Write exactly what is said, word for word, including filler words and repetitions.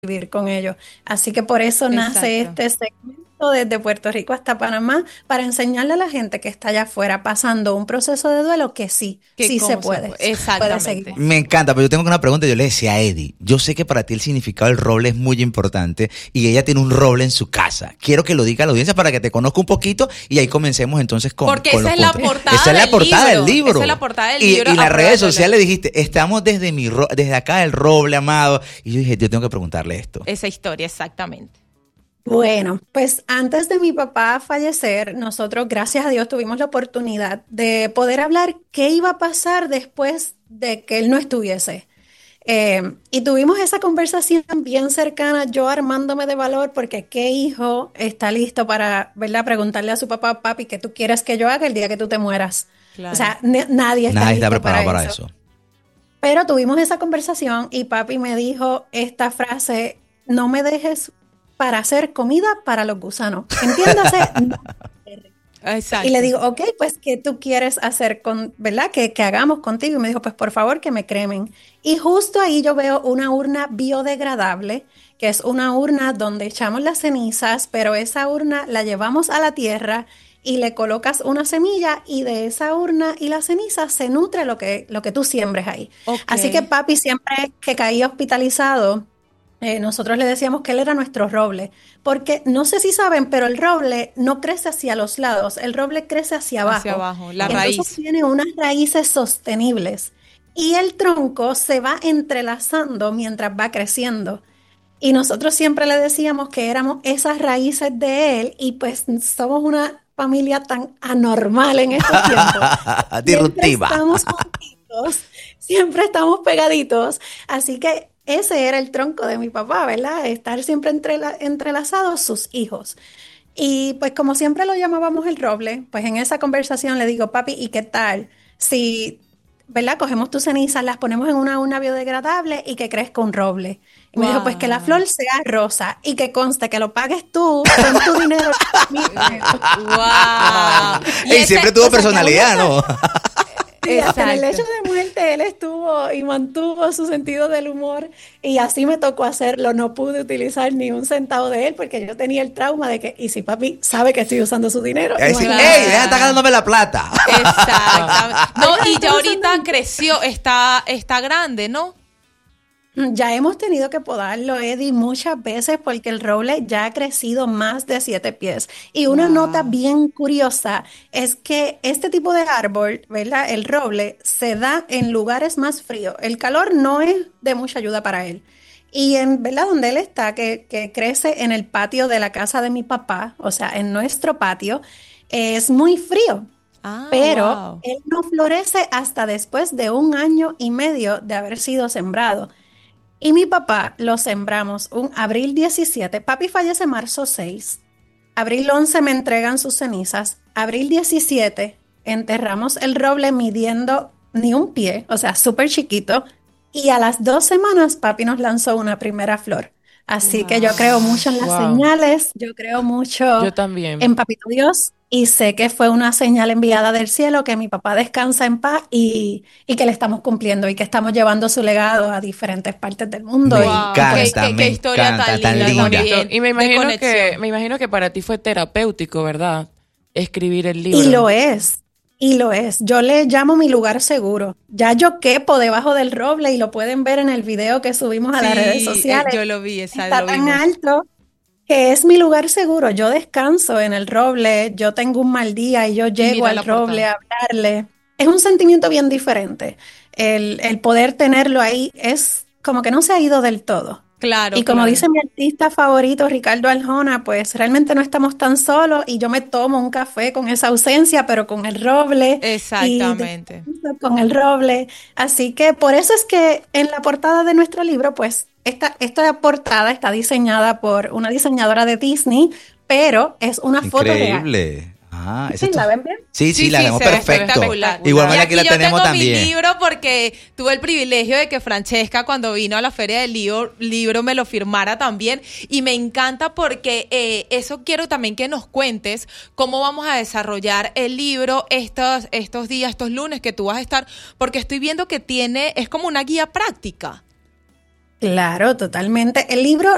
convivir con ellos. Así que por eso nace Exacto. este segmento desde Puerto Rico hasta Panamá, para enseñarle a la gente que está allá afuera pasando un proceso de duelo que sí, Que sí se cómo se puede, puede. sí se puede seguir. Exactamente. Me encanta, pero yo tengo una pregunta. Yo le decía a Eddie, yo sé que para ti el significado del roble es muy importante y ella tiene un roble en su casa. Quiero que lo diga a la audiencia para que te conozca un poquito y ahí comencemos entonces con, Porque con esa los es la puntos. portada Esa es la del portada del libro. libro. Esa es la portada del y, libro, Y en las redes apruébalo. sociales dijiste, estamos desde mi ro- desde acá el roble, amado. Y yo dije, yo tengo que preguntarle esto. Esa historia, exactamente. Bueno, pues antes de mi papá fallecer, nosotros, gracias a Dios, tuvimos la oportunidad de poder hablar qué iba a pasar después de que él no estuviese. Eh, y tuvimos esa conversación bien cercana, yo armándome de valor, porque qué hijo está listo para, ¿verdad?, preguntarle a su papá, papi, ¿qué tú quieres que yo haga el día que tú te mueras? O Claro. sea, n- nadie está Nadie está listo preparado para para eso. eso. Pero tuvimos esa conversación y papi me dijo esta frase: no me dejes para hacer comida para los gusanos. Entiéndase, no. Exacto. Y le digo, ok, pues, ¿qué tú quieres hacer con, ¿verdad? Que, que hagamos contigo. Y me dijo, pues, por favor, que me cremen. Y justo ahí yo veo una urna biodegradable, que es una urna donde echamos las cenizas, pero esa urna la llevamos a la tierra y le colocas una semilla y de esa urna y la ceniza se nutre lo que, lo que tú siembres ahí. Ok. Así que papi siempre que caía hospitalizado, eh, nosotros le decíamos que él era nuestro roble, porque no sé si saben, pero el roble no crece hacia los lados, el roble crece hacia abajo. Hacia abajo, la Entonces raíz. tiene unas raíces sostenibles y el tronco se va entrelazando mientras va creciendo. Y nosotros siempre le decíamos que éramos esas raíces de él y pues somos una familia tan anormal en estos tiempos. Siempre Disruptiva. estamos juntitos, siempre estamos pegaditos, así que ese era el tronco de mi papá, ¿verdad? Estar siempre entrela- entrelazados sus hijos. Y pues como siempre lo llamábamos el roble, pues en esa conversación le digo, papi, ¿y qué tal si, ¿verdad? Cogemos tus cenizas, las ponemos en una urna biodegradable y que crezca un roble? Y me dijo, pues que la Wow. flor sea rosa y que conste que lo pagues tú con tu dinero, mi dinero. Wow. Y Ey, ese- siempre tuvo o sea, que personalidad, ¿no? Sí, hasta en el Exacto. hecho de muerte él estuvo y mantuvo su sentido del humor y así me tocó hacerlo. No pude utilizar ni un centavo de él porque yo tenía el trauma de que, ¿y si papi sabe que estoy usando su dinero? Ahí sí, Imagínate. ey, deja de estar ganándome la plata. Exactamente. No, Ay, y ya ahorita personalmente. creció, está, está grande, ¿no? Ya hemos tenido que podarlo, Eddie, muchas veces porque el roble ya ha crecido más de siete pies. Y una nota Wow. bien curiosa es que este tipo de árbol, ¿verdad? El roble se da en lugares más fríos. El calor no es de mucha ayuda para él. Y en, ¿verdad? Donde él está, que, que crece en el patio de la casa de mi papá, o sea, en nuestro patio, es muy frío. Ah, Pero wow. él no florece hasta después de un año y medio de haber sido sembrado. Y mi papá lo sembramos un abril diecisiete. Papi fallece marzo seis. Abril once me entregan sus cenizas. Abril diecisiete enterramos el roble midiendo ni un pie, o sea, súper chiquito. Y a las dos semanas papi nos lanzó una primera flor. Así que yo creo Wow. mucho en las Wow. señales, yo creo mucho Yo también. en Papito Dios y sé que fue una señal enviada del cielo, que mi papá descansa en paz y, y que le estamos cumpliendo y que estamos llevando su legado a diferentes partes del mundo. Me y, y Wow. pues, Qué, encanta, qué- me qué historia encanta, tan tan linda linda. también. Y me de imagino que, conexión. me imagino que para ti fue terapéutico, ¿verdad? Escribir el y libro. lo es, y lo es. Yo le llamo mi lugar seguro. Ya yo quepo debajo del roble y lo pueden ver en el video que subimos a las redes Sí, eh, sociales. yo lo vi, esa Está lo tan vimos. alto que es mi lugar seguro. Yo descanso en el roble, yo tengo un mal día y yo Y llego mira al la roble portada. a hablarle. Es un sentimiento bien diferente. El, el poder tenerlo ahí es como que no se ha ido del todo. Claro, Y como claro. dice mi artista favorito, Ricardo Arjona, pues realmente no estamos tan solos y yo me tomo un café con esa ausencia, pero con el roble y Exactamente. descanso con el roble. Así que por eso es que en la portada de nuestro libro, pues esta, esta portada está diseñada por una diseñadora de Disney, pero es una foto real. Increíble. Ah, esa ¿Sí? es tu- ¿La ven bien? Sí, sí, Sí, la sí, vemos se ve perfecto. espectacular. Igual Y manera aquí aquí la yo tenemos tengo mi también. libro porque tuve el privilegio de que Francesca, cuando vino a la Feria del Libro, libro me lo firmara también. Y me encanta porque eh, eso quiero también que nos cuentes cómo vamos a desarrollar el libro estos, estos días, estos lunes que tú vas a estar, porque estoy viendo que tiene, es como una guía práctica. Claro, totalmente. El libro